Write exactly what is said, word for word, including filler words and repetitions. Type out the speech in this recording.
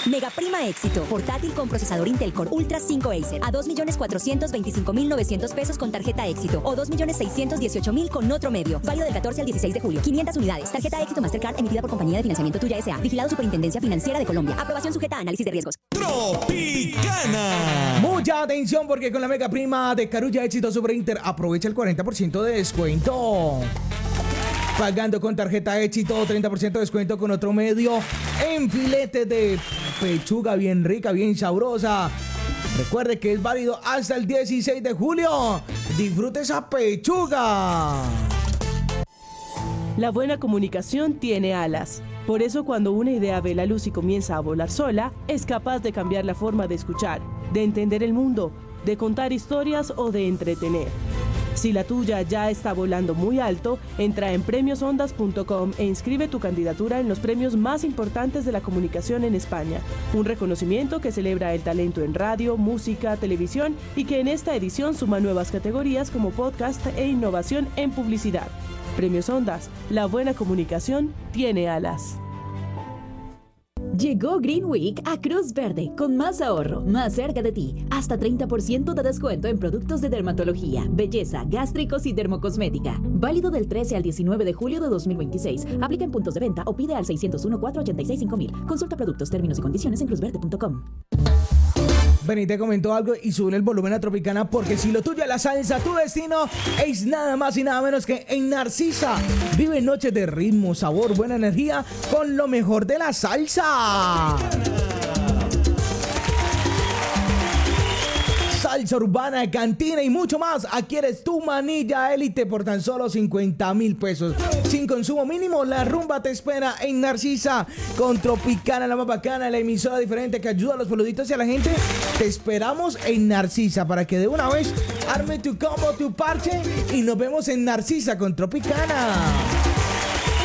Mega Prima Éxito. Portátil con procesador Intel Core Ultra cinco Acer. A dos millones cuatrocientos veinticinco mil novecientos pesos con tarjeta Éxito. O dos millones seiscientos dieciocho mil con otro medio. Válido del catorce al dieciséis de julio. quinientas unidades. Tarjeta Éxito Mastercard emitida por Compañía de Financiamiento Tuya S A. Vigilado Superintendencia Financiera de Colombia. Aprobación sujeta a análisis de riesgos. Tropicana. Mucha atención porque con la Mega Prima de Carulla Éxito Super Inter aprovecha el cuarenta por ciento de descuento. Pagando con tarjeta Éxito, treinta por ciento de descuento con otro medio en filete de pechuga bien rica, bien sabrosa. Recuerde que es válido hasta el dieciséis de julio. Disfrute esa pechuga. La buena comunicación tiene alas. Por eso cuando una idea ve la luz y comienza a volar sola, es capaz de cambiar la forma de escuchar, de entender el mundo, de contar historias o de entretener. Si la tuya ya está volando muy alto, entra en premios ondas punto com e inscribe tu candidatura en los premios más importantes de la comunicación en España. Un reconocimiento que celebra el talento en radio, música, televisión y que en esta edición suma nuevas categorías como podcast e innovación en publicidad. Premios Ondas, la buena comunicación tiene alas. Llegó Green Week a Cruz Verde, con más ahorro, más cerca de ti. Hasta treinta por ciento de descuento en productos de dermatología, belleza, gástricos y dermocosmética. Válido del trece al diecinueve de julio de dos mil veintiséis. Aplica en puntos de venta o pide al seis uno uno, cuatro ocho seis, cinco mil. Consulta productos, términos y condiciones en cruz verde punto com. Vení, te comentó algo y sube el volumen a Tropicana porque si lo tuyo es la salsa, tu destino es nada más y nada menos que en Narcisa. Vive noches de ritmo, sabor, buena energía con lo mejor de la salsa. Salsa urbana, cantina y mucho más. Adquieres tu manilla élite por tan solo cincuenta mil pesos. Sin consumo mínimo, la rumba te espera en Narcisa. Con Tropicana, la más bacana, la emisora diferente que ayuda a los peluditos y a la gente. Te esperamos en Narcisa para que de una vez arme tu combo, tu parche y nos vemos en Narcisa con Tropicana.